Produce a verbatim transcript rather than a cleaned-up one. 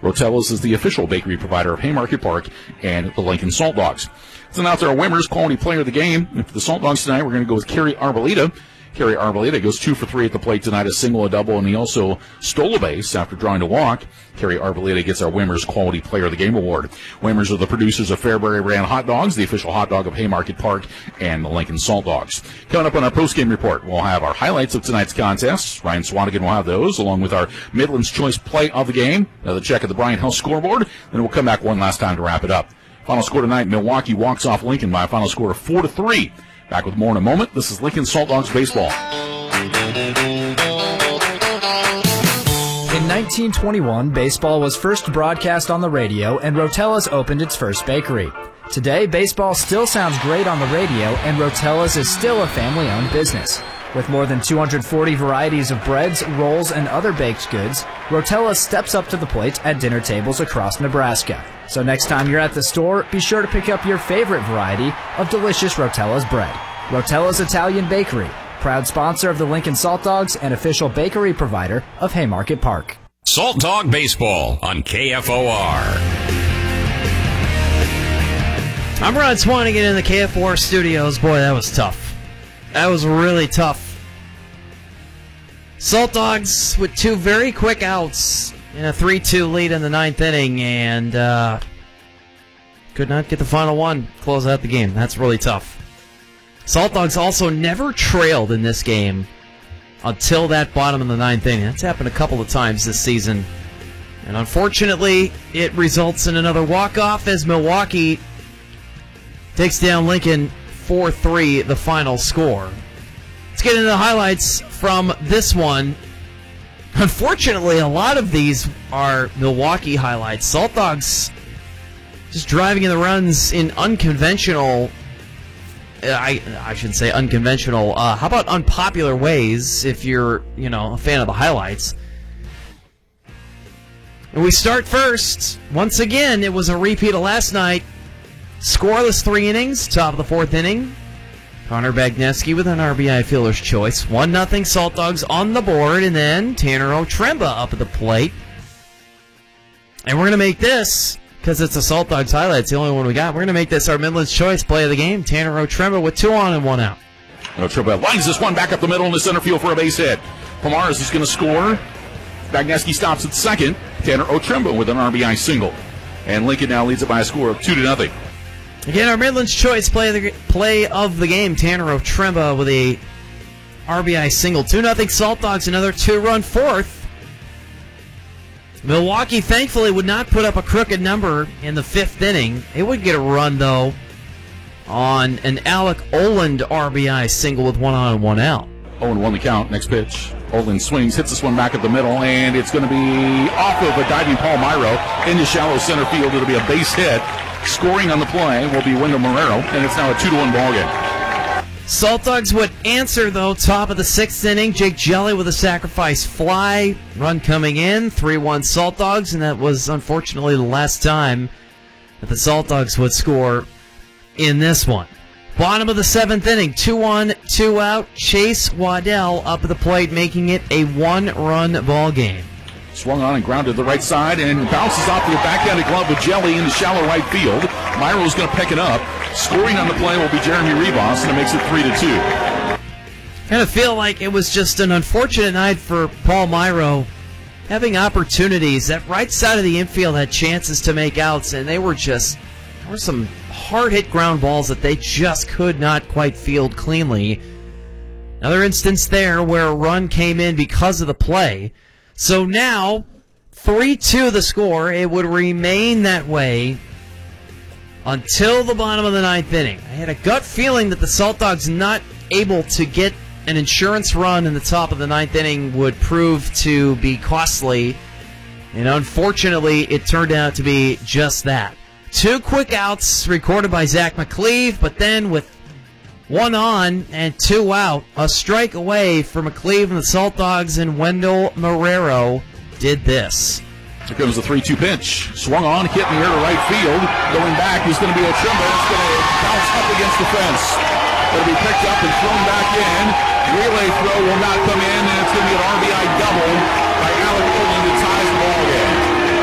Rotella's is the official bakery provider of Haymarket Park and the Lincoln Salt Dogs. So now to our Wimmers quality player of the game. And for the Salt Dogs tonight, we're going to go with Kerry Arboleda. Kerry Arboleda goes two for three at the plate tonight, a single, a double, and he also stole a base after drawing to walk. Kerry Arboleda gets our Wimmers Quality Player of the Game award. Wimmers are the producers of Fairbury Brand Hot Dogs, the official hot dog of Haymarket Park, and the Lincoln Salt Dogs. Coming up on our post-game report, we'll have our highlights of tonight's contests. Ryan Swanigan will have those, along with our Midland's Choice Play of the Game, another check of the Bryant Health scoreboard, then we'll come back one last time to wrap it up. Final score tonight, Milwaukee walks off Lincoln by a final score of four to three. Back with more in a moment. This is Lincoln Salt Dogs Baseball. In nineteen twenty-one, baseball was first broadcast on the radio, and Rotella's opened its first bakery. Today, baseball still sounds great on the radio, and Rotella's is still a family-owned business. With more than two hundred forty varieties of breads, rolls, and other baked goods, Rotella's steps up to the plate at dinner tables across Nebraska. So next time you're at the store, be sure to pick up your favorite variety of delicious Rotella's bread. Rotella's Italian Bakery, proud sponsor of the Lincoln Salt Dogs and official bakery provider of Haymarket Park. Salt Dog Baseball on K F O R. I'm Rod Swanigan in the K F O R studios. Boy, that was tough. That was really tough. Salt Dogs with two very quick outs in a three two lead in the ninth inning, and uh, could not get the final one, close out the game. That's really tough. Salt Dogs also never trailed in this game until that bottom of the ninth inning. That's happened a couple of times this season. And unfortunately, it results in another walk-off as Milwaukee takes down Lincoln four three, the final score. Let's get into the highlights from this one. Unfortunately, a lot of these are Milwaukee highlights. Salt Dogs just driving in the runs in unconventional, I I should say unconventional, uh, how about unpopular ways if you're, you know, a fan of the highlights. And we start first. Once again, it was a repeat of last night. Scoreless three innings, top of the fourth inning. Connor Bagneski with an R B I fielder's choice. one nothing Salt Dogs on the board, and then Tanner Otremba up at the plate. And we're going to make this, because it's a Salt Dogs highlight, it's the only one we got, we're going to make this our Midland's Choice Play of the Game. Tanner Otremba with two on and one out. Otremba lines this one back up the middle in the center field for a base hit. Pomares is going to score. Bagneski stops at second. Tanner Otremba with an R B I single. And Lincoln now leads it by a score of two to nothing. Again, our Midland's Choice play of the, play of the game. Tanner Otremba with a R B I single. two nothing Salt Dogs, another two-run fourth. Milwaukee, thankfully, would not put up a crooked number in the fifth inning. It would get a run, though, on an Alec Oland R B I single with one on and one out. oh and one the count. Next pitch. Oland swings, hits this one back at the middle, and it's going to be off of a diving Paul Myro into shallow center field. It'll be a base hit. Scoring on the play will be Wendell Marrero, and it's now a two to one ball game. Salt Dogs would answer, though, top of the sixth inning. Jake Jelly with a sacrifice fly. Run coming in, three one Salt Dogs, and that was unfortunately the last time that the Salt Dogs would score in this one. Bottom of the seventh inning, two one, two out. Chase Waddell up at the plate, making it a one-run ball game. Swung on and grounded to the right side and bounces off the backhanded glove with Jelly into shallow right field. Myro's going to pick it up. Scoring on the play will be Jeremy Rebos, and it makes it three to two. Kind of feel like it was just an unfortunate night for Paul Myro. Having opportunities, that right side of the infield had chances to make outs, and they were just, there were some hard-hit ground balls that they just could not quite field cleanly. Another instance there where a run came in because of the play. So now, three two the score. It would remain that way until the bottom of the ninth inning. I had a gut feeling that the Salt Dogs not able to get an insurance run in the top of the ninth inning would prove to be costly. And unfortunately, it turned out to be just that. Two quick outs recorded by Zach McCleve, but then with one on and two out, a strike away for McCleve and the Salt Dogs, and Wendell Marrero did this. Here comes the three two pitch. Swung on, hit in the air to right field. Going back is going to be Otremba. It's going to bounce up against the fence. It'll be picked up and thrown back in. Relay throw will not come in, and it's going to be an R B I double by Alec Oland to tie